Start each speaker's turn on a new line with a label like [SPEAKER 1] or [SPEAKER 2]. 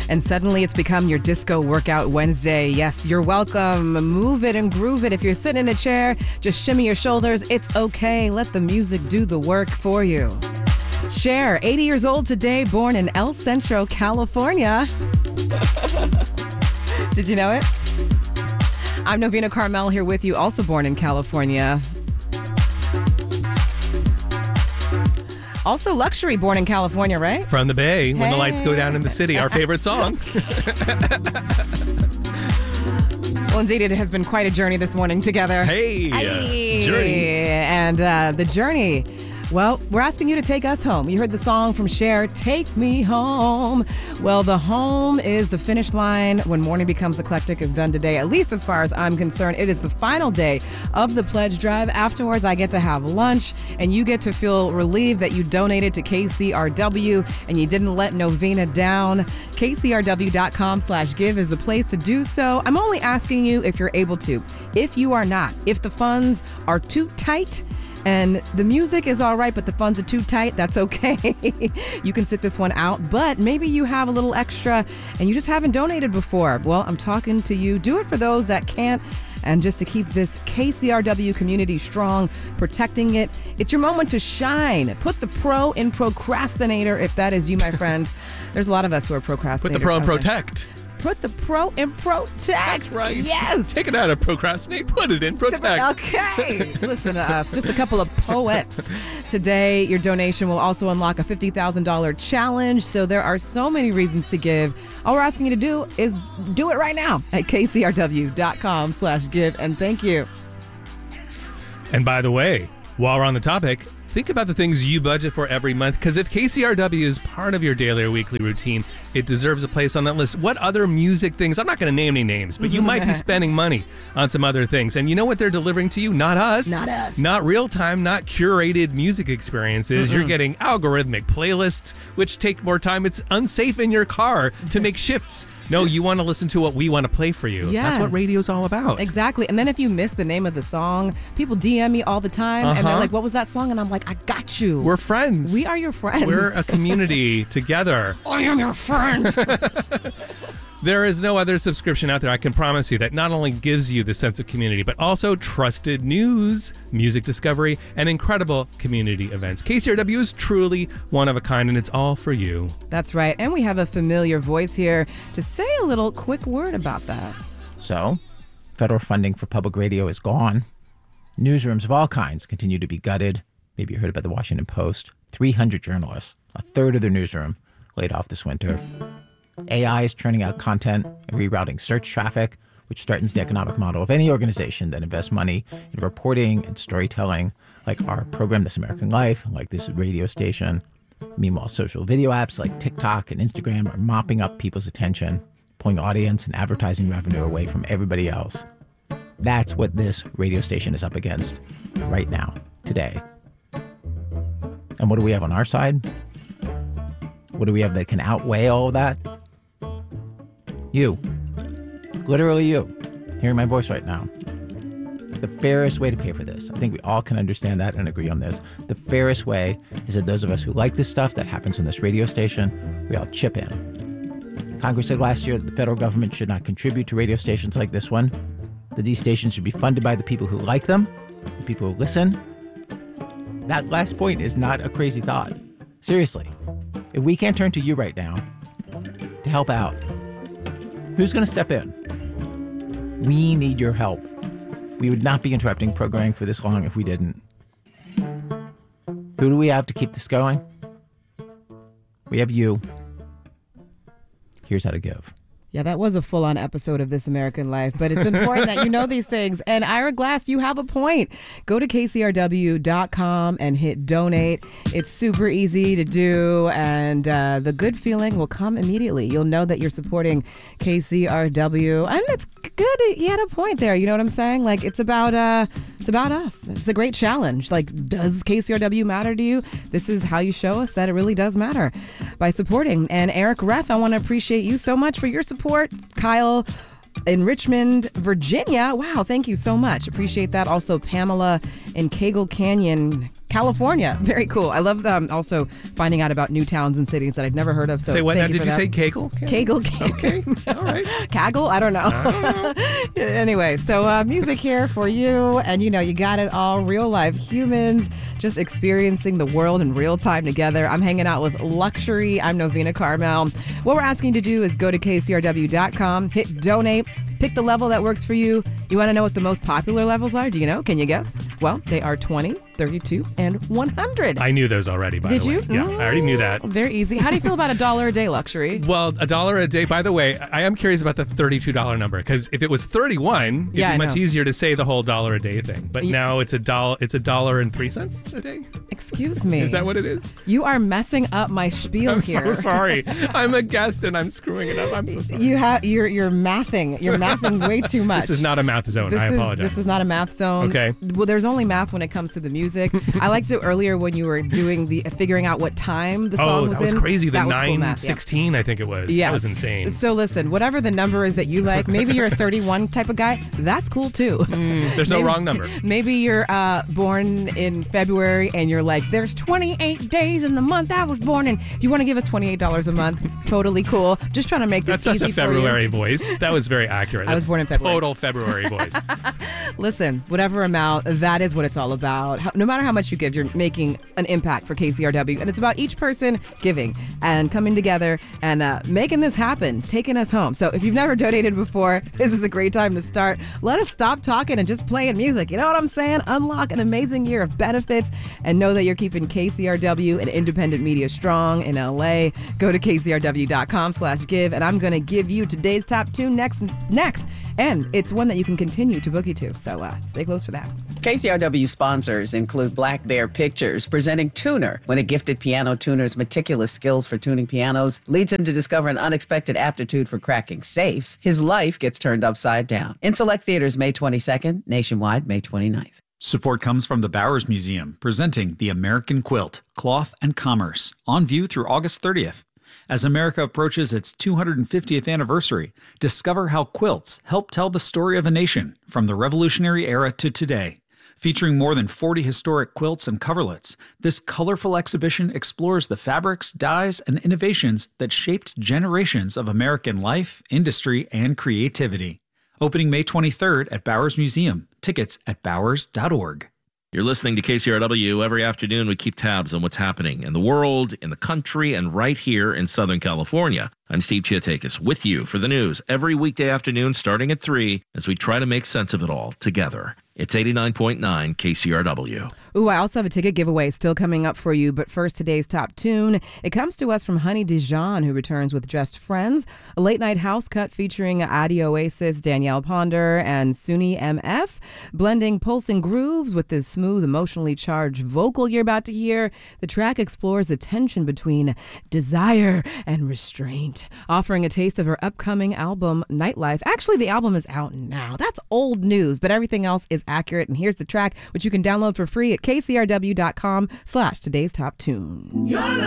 [SPEAKER 1] and suddenly it's become your disco workout Wednesday. Yes, you're welcome. Move it and groove it. If you're sitting in a chair, just shimmy your shoulders. It's okay. Let the music do the work for you. Cher, 80 years old today, born in El Centro, California. Did you know it? I'm Novena Carmel here with you, also born in California. Also Luxury, born in California, right?
[SPEAKER 2] From the Bay, When the Lights Go Down in the City, our favorite song.
[SPEAKER 1] Well, indeed, it has been quite a journey this morning together.
[SPEAKER 2] Hey. Journey.
[SPEAKER 1] And the journey, well, we're asking you to take us home. You heard the song from Cher, Take Me Home. Well, the home is the finish line when Morning Becomes Eclectic is done today, at least as far as I'm concerned. It is the final day of the pledge drive. Afterwards, I get to have lunch, and you get to feel relieved that you donated to KCRW and you didn't let Novena down. KCRW.com/give is the place to do so. I'm only asking you if you're able to. If you are not, if the funds are too tight, and the music is all right, but the funds are too tight, that's okay. You can sit this one out, but maybe you have a little extra and you just haven't donated before. Well, I'm talking to you. Do it for those that can't. And just to keep this KCRW community strong, protecting it, it's your moment to shine. Put the pro in procrastinator, if that is you, my friend. There's a lot of us who are procrastinators.
[SPEAKER 2] Put the pro in protect.
[SPEAKER 1] Put the pro in protect.
[SPEAKER 2] That's right.
[SPEAKER 1] Yes.
[SPEAKER 2] Take it out of procrastinate, put it in protect.
[SPEAKER 1] Okay. Listen to us. Just a couple of poets. Today, your donation will also unlock a $50,000 challenge. So there are so many reasons to give. All we're asking you to do is do it right now at kcrw.com/give. And thank you.
[SPEAKER 2] And by the way, while we're on the topic, think about the things you budget for every month, because if KCRW is part of your daily or weekly routine, it deserves a place on that list. What other music things? I'm not going to name any names, but you might be spending money on some other things. And you know what they're delivering to you? Not us.
[SPEAKER 1] Not us.
[SPEAKER 2] Not real-time, not curated music experiences. You're getting algorithmic playlists, which take more time. It's unsafe in your car to make shifts. No, you want to listen to what we want to play for you.
[SPEAKER 1] Yes.
[SPEAKER 2] That's what radio's all about.
[SPEAKER 1] Exactly. And then if you miss the name of the song, people DM me all the time and they're like, what was that song? And I'm like, I got you.
[SPEAKER 2] We're friends.
[SPEAKER 1] We are your friends.
[SPEAKER 2] We're a community together.
[SPEAKER 1] I am your friend.
[SPEAKER 2] There is no other subscription out there, I can promise you, that not only gives you the sense of community, but also trusted news, music discovery, and incredible community events. KCRW is truly one of a kind, and it's all for you.
[SPEAKER 1] That's right. And we have a familiar voice here to say a little quick word about that.
[SPEAKER 3] So, federal funding for public radio is gone. Newsrooms of all kinds continue to be gutted. Maybe you heard about the Washington Post. 300 journalists, a third of their newsroom, laid off this winter. AI is churning out content and rerouting search traffic, which threatens the economic model of any organization that invests money in reporting and storytelling, like our program, This American Life, like this radio station. Meanwhile, social video apps like TikTok and Instagram are mopping up people's attention, pulling audience and advertising revenue away from everybody else. That's what this radio station is up against right now, today. And what do we have on our side? What do we have that can outweigh all of that? You. Literally you. Hearing my voice right now. The fairest way to pay for this, I think we all can understand that and agree on this. The fairest way is that those of us who like this stuff that happens on this radio station, we all chip in. Congress said last year that the federal government should not contribute to radio stations like this one, that these stations should be funded by the people who like them, the people who listen. That last point is not a crazy thought. Seriously. If we can't turn to you right now to help out, who's going to step in? We need your help. We would not be interrupting programming for this long if we didn't. Who do we have to keep this going? We have you. Here's how to give.
[SPEAKER 1] Yeah, that was a full-on episode of This American Life, but it's important that you know these things. And Ira Glass, you have a point. Go to kcrw.com and hit donate. It's super easy to do, and the good feeling will come immediately. You'll know that you're supporting KCRW, and it's good. You had a point there. You know what I'm saying? Like, it's about us. It's a great challenge. Like, does KCRW matter to you? This is how you show us that it really does matter, by supporting. And Eric Reff, I want to appreciate you so much for your support. Kyle in Richmond, Virginia. Wow, thank you so much. Appreciate that. Also, Pamela in Cagle Canyon. California. Very cool. I love also finding out about new towns and cities that I'd never heard of. So
[SPEAKER 2] say what now?
[SPEAKER 1] thank
[SPEAKER 2] Did you
[SPEAKER 1] for
[SPEAKER 2] say
[SPEAKER 1] that.
[SPEAKER 2] Kegel?
[SPEAKER 1] Kegel.
[SPEAKER 2] Okay. All right.
[SPEAKER 1] Kaggle? I don't know. Anyway, so music here for you. And you got it all. Real life humans just experiencing the world in real time together. I'm hanging out with Luxury. I'm Novena Carmel. What we're asking you to do is go to kcrw.com, hit donate, pick the level that works for you. You want to know what the most popular levels are? Do you know? Can you guess? Well, they are 20, 32, and 100.
[SPEAKER 2] I knew those already, by
[SPEAKER 1] Did
[SPEAKER 2] the way.
[SPEAKER 1] you?
[SPEAKER 2] Yeah, I already knew that.
[SPEAKER 1] Very easy. How do you feel about $1 a day, Luxury?
[SPEAKER 2] Well, $1 a day. By the way, I am curious about the $32 number because if it was 31, it'd
[SPEAKER 1] Yeah,
[SPEAKER 2] be
[SPEAKER 1] I
[SPEAKER 2] much
[SPEAKER 1] know.
[SPEAKER 2] easier to say the whole $1 a day thing. But now it's $1.03 a day.
[SPEAKER 1] Excuse me.
[SPEAKER 2] Is that what it is?
[SPEAKER 1] You are messing up my spiel
[SPEAKER 2] I'm
[SPEAKER 1] here.
[SPEAKER 2] so sorry. I'm a guest and I'm screwing it up. I'm so sorry.
[SPEAKER 1] You're mathing. You're mathing way too much.
[SPEAKER 2] This is not a math zone. I apologize.
[SPEAKER 1] This is not a math zone.
[SPEAKER 2] Okay.
[SPEAKER 1] Well, there's only math when it comes to the music. I liked it earlier when you were doing the figuring out what time the song was
[SPEAKER 2] that was
[SPEAKER 1] in.
[SPEAKER 2] crazy. The
[SPEAKER 1] That was cool math,
[SPEAKER 2] 9:16, I think it was.
[SPEAKER 1] Yes.
[SPEAKER 2] That was insane.
[SPEAKER 1] So listen, whatever the number is that you like, maybe you're a 31 type of guy. That's cool too.
[SPEAKER 2] There's no wrong number.
[SPEAKER 1] Maybe you're born in February and you're like, there's 28 days in the month I was born in. If you want to give us $28 a month, totally cool. Just trying to make this
[SPEAKER 2] That's
[SPEAKER 1] easy
[SPEAKER 2] such a
[SPEAKER 1] for you.
[SPEAKER 2] February voice. That was very accurate.
[SPEAKER 1] I was born in February.
[SPEAKER 2] Total February voice.
[SPEAKER 1] Listen, whatever amount, that is what it's all about. No matter how much you give, you're making an impact for KCRW. And it's about each person giving and coming together and making this happen, taking us home. So if you've never donated before, this is a great time to start. Let us stop talking and just playing music. You know what I'm saying? Unlock an amazing year of benefits and know that you're keeping KCRW and independent media strong in LA. Go to kcrw.com/give and I'm going to give you today's top tune next. And it's one that you can continue to boogie to. So stay close for that.
[SPEAKER 4] KCRW sponsors include Black Bear Pictures, presenting Tuner. When a gifted piano tuner's meticulous skills for tuning pianos leads him to discover an unexpected aptitude for cracking safes, his life gets turned upside down. In select theaters May 22nd, nationwide May 29th.
[SPEAKER 5] Support comes from the Bowers Museum, presenting The American Quilt, Cloth and Commerce, on view through August 30th. As America approaches its 250th anniversary, discover how quilts help tell the story of a nation from the Revolutionary era to today. Featuring more than 40 historic quilts and coverlets, this colorful exhibition explores the fabrics, dyes, and innovations that shaped generations of American life, industry, and creativity. Opening May 23rd at Bowers Museum. Tickets at bowers.org.
[SPEAKER 6] You're listening to KCRW. Every afternoon, we keep tabs on what's happening in the world, in the country, and right here in Southern California. I'm Steve Chiatakis with you for the news every weekday afternoon starting at 3 as we try to make sense of it all together. It's 89.9 KCRW.
[SPEAKER 1] Ooh, I also have a ticket giveaway still coming up for you. But first, today's top tune. It comes to us from Honey Dijon, who returns with Just Friends, a late-night house cut featuring Adi Oasis, Danielle Ponder, and Suni MF, blending pulsing grooves with this smooth, emotionally charged vocal you're about to hear. The track explores the tension between desire and restraint, offering a taste of her upcoming album, Nightlife. Actually, the album is out now. That's old news, but everything else is accurate. And here's the track, which you can download for free at kcrw.com/today's top tune.
[SPEAKER 7] Your